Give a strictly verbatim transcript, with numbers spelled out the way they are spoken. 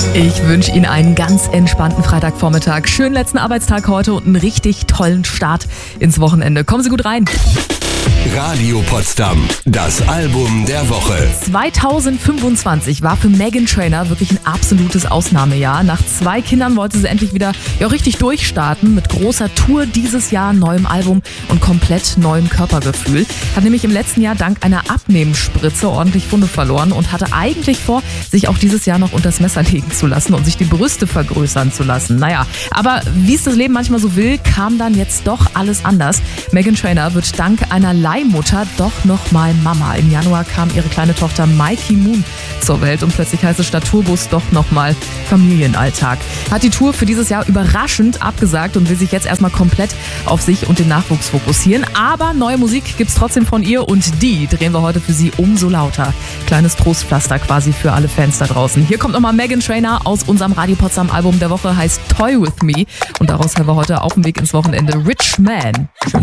Ich wünsche Ihnen einen ganz entspannten Freitagvormittag. Schönen letzten Arbeitstag heute und einen richtig tollen Start ins Wochenende. Kommen Sie gut rein. Radio Potsdam, das Album der Woche. zweitausendfünfundzwanzig war für Meghan Trainor wirklich ein absolutes Ausnahmejahr. Nach zwei Kindern wollte sie endlich wieder ja, richtig durchstarten mit großer Tour dieses Jahr, neuem Album und komplett neuem Körpergefühl. Hat nämlich im letzten Jahr dank einer Abnehmspritze ordentlich Funde verloren und hatte eigentlich vor, sich auch dieses Jahr noch unters Messer legen zu lassen und sich die Brüste vergrößern zu lassen. Naja, aber wie es das Leben manchmal so will, kam dann jetzt doch alles anders. Meghan Trainor wird dank einer Leihmutter doch nochmal Mama. Im Januar kam ihre kleine Tochter Mikey Moon zur Welt und plötzlich heißt es statt Tourbus doch nochmal Familienalltag. Hat die Tour für dieses Jahr überraschend abgesagt und will sich jetzt erstmal komplett auf sich und den Nachwuchs fokussieren. Aber neue Musik gibt's trotzdem von ihr und die drehen wir heute für Sie umso lauter. Kleines Trostpflaster quasi für alle Fans da draußen. Hier kommt nochmal Meghan Trainor aus unserem Radio Potsdam Album der Woche, heißt Toy With Me und daraus haben wir heute auf dem Weg ins Wochenende Rich Man.